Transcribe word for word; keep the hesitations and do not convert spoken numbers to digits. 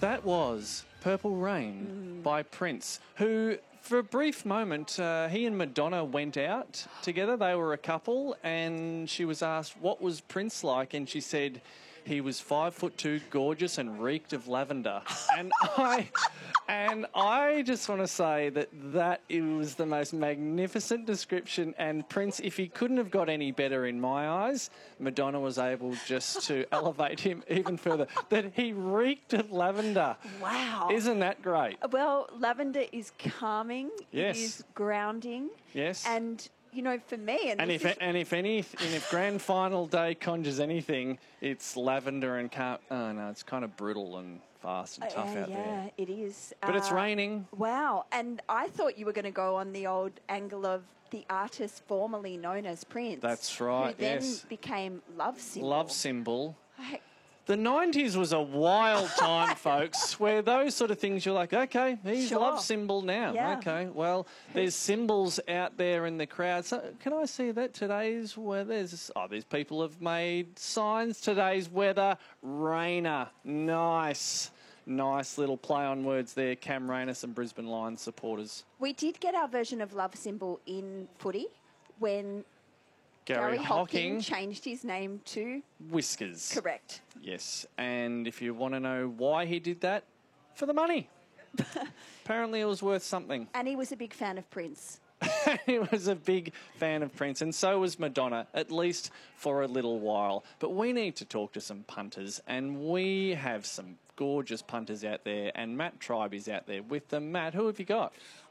That was Purple Rain mm. by Prince, who, for a brief moment, uh, he and Madonna went out together. They were a couple, and she was asked, what was Prince like? And she said, he was five foot two, gorgeous, and reeked of lavender. and I, and I just want to say that that it was the most magnificent description. And Prince, if he couldn't have got any better in my eyes, Madonna was able just to elevate him even further. That he reeked of lavender. Wow! Isn't that great? Well, lavender is calming. Yes. It is grounding. Yes. And you know, for me, and, and if is... and if any and if grand final day conjures anything, it's lavender and car- oh no, it's kind of brutal and fast and tough uh, out yeah, there. Yeah, it is. But uh, it's uh, raining. Wow! And I thought you were going to go on the old angle of the artist formerly known as Prince. That's right. Who then yes. became Love Symbol. Love Symbol. I... The nineties was a wild time, folks, where those sort of things you're like, okay, he's sure. Love Symbol now. Yeah. Okay, well, there's symbols out there in the crowd. So can I see that today's weather? There's, oh, there's people have made signs. Today's weather, Rainer. Nice. Nice little play on words there, Cam Rayner, some Brisbane Lions supporters. We did get our version of Love Symbol in footy when Gary, Gary Hocking, Hocking changed his name to Whiskers. Correct. Yes, and if you want to know why he did that, for the money. Apparently it was worth something. And he was a big fan of Prince. He was a big fan of Prince, and so was Madonna, at least for a little while. But we need to talk to some punters, and we have some gorgeous punters out there, and Matt Tribe is out there with them. Matt, who have you got?